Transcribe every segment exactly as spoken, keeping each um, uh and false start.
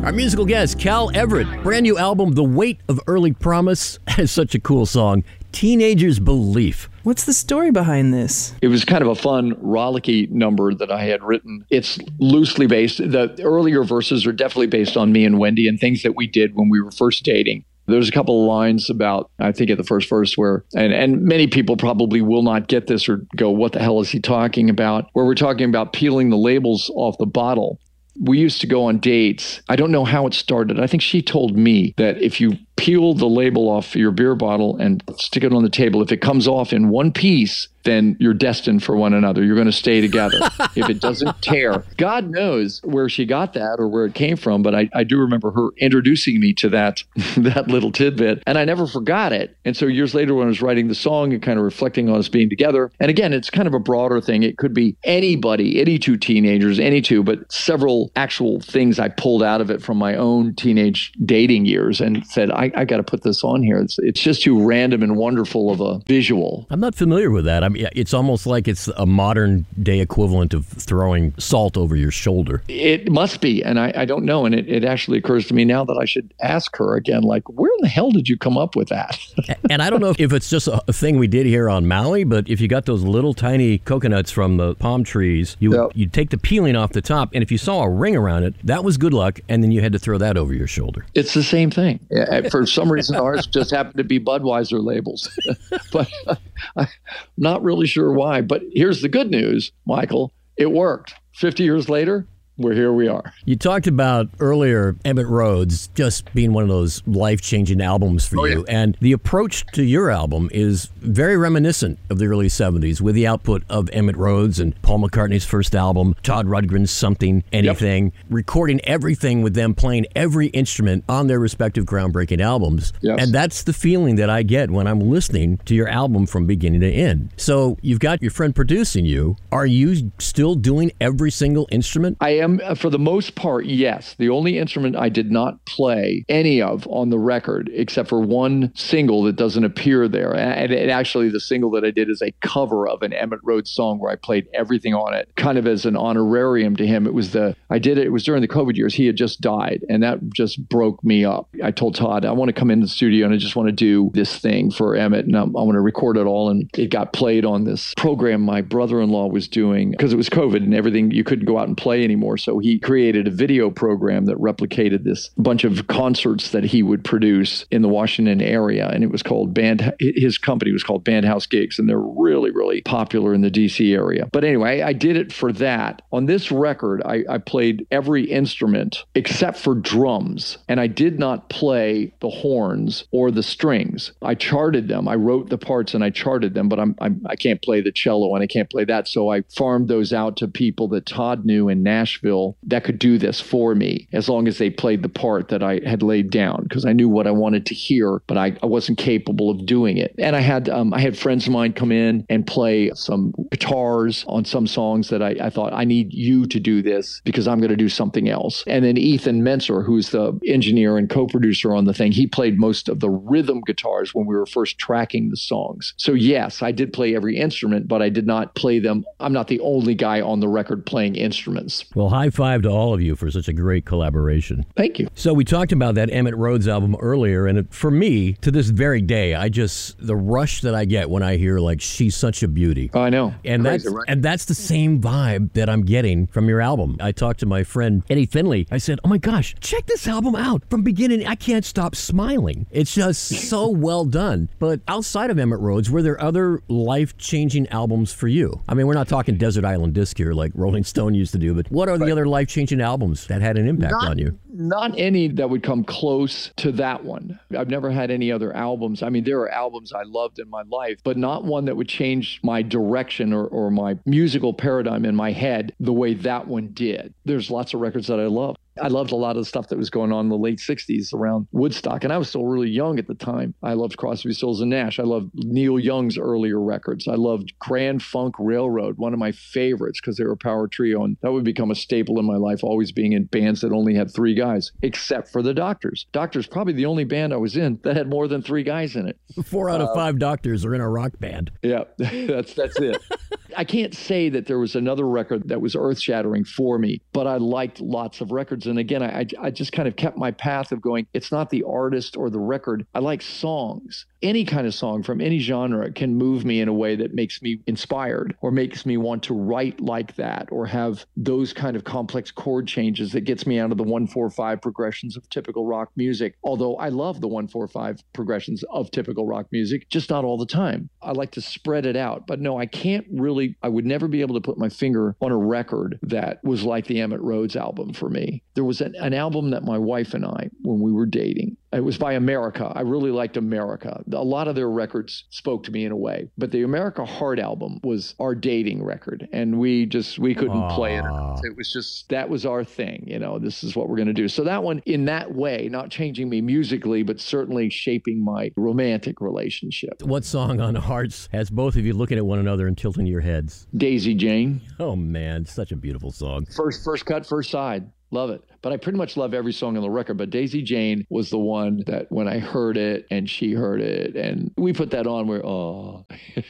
Our musical guest, Cal Everett. Brand new album, The Weight of Early Promise. Has such a cool song, Teenager's Belief. What's the story behind this? It was kind of a fun, rollicky number that I had written. It's loosely based. The earlier verses are definitely based on me and Wendy and things that we did when we were first dating. There's a couple of lines about, I think at the first verse where, and, and many people probably will not get this or go, what the hell is he talking about? Where we're talking about peeling the labels off the bottle. We used to go on dates. I don't know how it started. I think she told me that if you peel the label off your beer bottle and stick it on the table, if it comes off in one piece, then you're destined for one another. You're going to stay together. If it doesn't tear, God knows where she got that or where it came from. But I, I do remember her introducing me to that, that little tidbit. And I never forgot it. And so years later, when I was writing the song and kind of reflecting on us being together, and again, it's kind of a broader thing. It could be anybody, any two teenagers, any two, but several actual things I pulled out of it from my own teenage dating years and said, I, I got to put this on here. It's, it's just too random and wonderful of a visual. I'm not familiar with that. I mean, it's almost like it's a modern day equivalent of throwing salt over your shoulder. It must be. And I, I don't know. And it, it actually occurs to me now that I should ask her again, like, where in the hell did you come up with that? And I don't know if it's just a, a thing we did here on Maui, but if you got those little tiny coconuts from the palm trees, you, Yep. you'd take the peeling off the top. And if you saw a ring around it, that was good luck. And then you had to throw that over your shoulder. It's the same thing. For some reason, ours just happened to be Budweiser labels. But uh, I'm not really sure why. But here's the good news, Michael. It worked. fifty years later, we're here we are. You talked about earlier Emmett Rhodes just being one of those life-changing albums for Oh, you. yeah. And the approach to your album is very reminiscent of the early seventies with the output of Emmett Rhodes and Paul McCartney's first album, Todd Rundgren's Something, Anything, yep. recording everything with them playing every instrument on their respective groundbreaking albums. Yes. And that's the feeling that I get when I'm listening to your album from beginning to end. So you've got your friend producing you. Are you still doing every single instrument? I am. For the most part, yes. The only instrument I did not play any of on the record, except for one single that doesn't appear there. And, and actually, the single that I did is a cover of an Emmett Rhodes song where I played everything on it, kind of as an honorarium to him. It was the, I did it, it was during the COVID years. He had just died, and that just broke me up. I told Todd, I want to come into the studio and I just want to do this thing for Emmett, and I, I want to record it all. And it got played on this program my brother-in-law was doing because it was COVID and everything. You couldn't go out and play anymore. So he created a video program that replicated this bunch of concerts that he would produce in the Washington area. And it was called Band, his company was called Bandhouse Gigs. And they're really, really popular in the D C area. But anyway, I did it for that. On this record, I, I played every instrument except for drums. And I did not play the horns or the strings. I charted them. I wrote the parts and I charted them, but I'm, I'm, I can't play the cello and I can't play that. So I farmed those out to people that Todd knew in Nashville that could do this for me as long as they played the part that I had laid down, because I knew what I wanted to hear, but I, I wasn't capable of doing it. And I had um, I had friends of mine come in and play some guitars on some songs that I, I thought, I need you to do this because I'm going to do something else. And then Ethan Menser, who's the engineer and co-producer on the thing, he played most of the rhythm guitars when we were first tracking the songs. So yes, I did play every instrument, but I did not play them. I'm not the only guy on the record playing instruments. Well, high five to all of you for such a great collaboration. Thank you. So we talked about that Emmett Rhodes album earlier, and it, for me, to this very day, I just, the rush that I get when I hear, like, She's Such a Beauty. Oh, I know. And Crazy, that's right? and that's the same vibe that I'm getting from your album. I talked to my friend Eddie Finley. I said, oh my gosh, check this album out. From beginning, I can't stop smiling. It's just so well done. But outside of Emmett Rhodes, were there other life-changing albums for you? I mean, we're not talking Desert Island Disc here like Rolling Stone used to do, but what are the Right. other life-changing albums that had an impact Not- on you? Not any that would come close to that one. I've never had any other albums. I mean, there are albums I loved in my life, but not one that would change my direction or, or my musical paradigm in my head the way that one did. There's lots of records that I love. I loved a lot of the stuff that was going on in the late sixties around Woodstock, and I was still really young at the time. I loved Crosby, Stills, and Nash. I loved Neil Young's earlier records. I loved Grand Funk Railroad, one of my favorites because they were a power trio, and that would become a staple in my life, always being in bands that only had three guys, except for the Doctors. Doctors, probably the only band I was in that had more than three guys in it. Four out of Uh, five doctors are in a rock band. Yeah, that's that's it. I can't say that there was another record that was earth-shattering for me, but I liked lots of records. And again, I, I just kind of kept my path of going, it's not the artist or the record. I like songs. Any kind of song from any genre can move me in a way that makes me inspired or makes me want to write like that or have those kind of complex chord changes that gets me out of the one four five progressions of typical rock music. Although I love the one four five progressions of typical rock music, just not all the time. I like to spread it out. But no, I can't really, I would never be able to put my finger on a record that was like the Emmett Rhodes album for me. There was an, an album that my wife and I, when we were dating, it was by America. I really liked America. A lot of their records spoke to me in a way, but the America Heart album was our dating record, and we just, we couldn't Aww. play it enough. It was just, that was our thing. You know, this is what we're going to do. So that one, in that way, not changing me musically, but certainly shaping my romantic relationship. What song on Hearts has both of you looking at one another and tilting your heads? Daisy Jane. Oh man, such a beautiful song. First, first cut, first side. Love it. But I pretty much love every song on the record. But Daisy Jane was the one that when I heard it and she heard it and we put that on, we're, oh.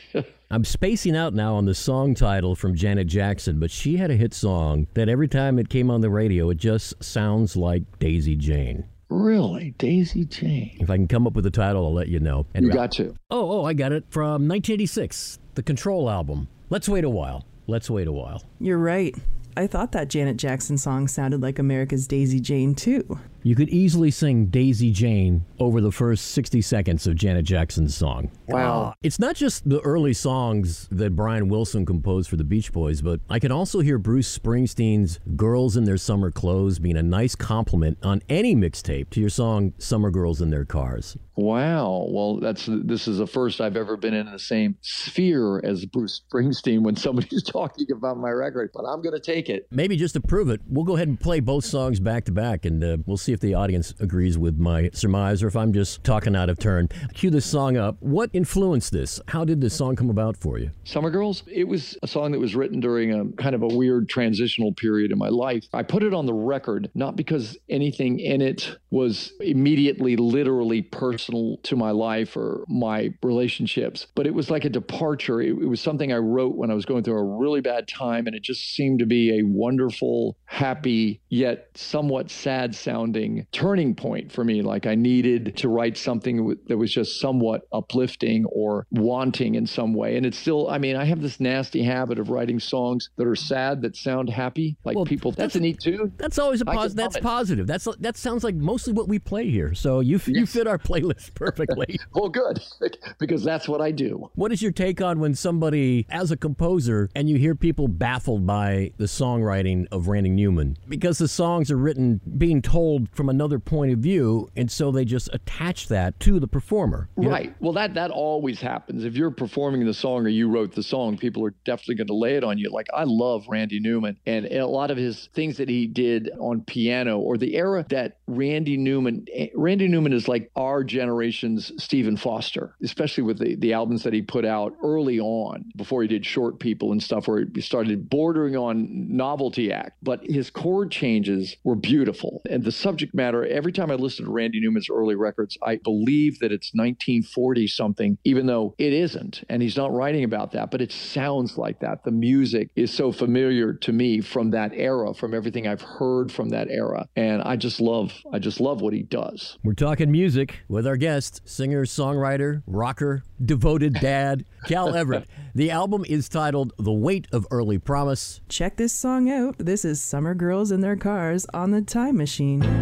I'm spacing out now on the song title from Janet Jackson, but she had a hit song that every time it came on the radio, it just sounds like Daisy Jane. Really? Daisy Jane? If I can come up with the title, I'll let you know. And you got to. Oh, oh, I got it. From nineteen eighty-six, the Control album. Let's wait a while. Let's wait a while. You're right. I thought that Janet Jackson song sounded like America's Daisy Jane, too. You could easily sing Daisy Jane over the first sixty seconds of Janet Jackson's song. Wow. Uh, it's not just the early songs that Brian Wilson composed for the Beach Boys, but I can also hear Bruce Springsteen's Girls in Their Summer Clothes being a nice compliment on any mixtape to your song Summer Girls in Their Cars. Wow. Well, that's this is the first I've ever been in the same sphere as Bruce Springsteen when somebody's talking about my record, but I'm going to take it. Maybe just to prove it, we'll go ahead and play both songs back to back, and uh, we'll see if the audience agrees with my surmise or if I'm just talking out of turn. Cue this song up. What influenced this? How did this song come about for you? Summer Girls? It was a song that was written during a kind of a weird transitional period in my life. I put it on the record, not because anything in it was immediately, literally personal to my life or my relationships, but it was like a departure. It, it was something I wrote when I was going through a really bad time, and it just seemed to be a wonderful, happy, yet somewhat sad sounding turning point for me. Like I needed to write something that was just somewhat uplifting or wanting in some way. And it's still, I mean, I have this nasty habit of writing songs that are sad that sound happy. Like well, people, that's, that's a neat tune. That's always a positive. That's it. positive. That's that sounds like mostly what we play here. So you yes. you fit our playlist perfectly. Well, good, because that's what I do. What is your take on when somebody, as a composer, and you hear people baffled by the songwriting of Randy Newman because the songs are written being told from another point of view, and so they just attach that to the performer? Right. Know? Well, that that always happens. If you're performing the song or you wrote the song, people are definitely going to lay it on you. Like, I love Randy Newman, and a lot of his things that he did on piano, or the era that Randy Newman, Randy Newman is like our generation's Stephen Foster, especially with the, the albums that he put out early on before he did Short People and stuff, where he started bordering on novelty act. But his chord changes were beautiful. And the subject matter, every time I listen to Randy Newman's early records, I believe that it's nineteen forty something, even though it isn't. And he's not writing about that, but it sounds like that. The music is so familiar to me from that era, from everything I've heard from that era. And I just love, I just love what he does. We're talking music with our guest, singer, songwriter, rocker, devoted dad, Cal Everett. The album is titled The Weight of Early Promise. Check this song out. This is Summer Girls in Their Cars on the Time Machine.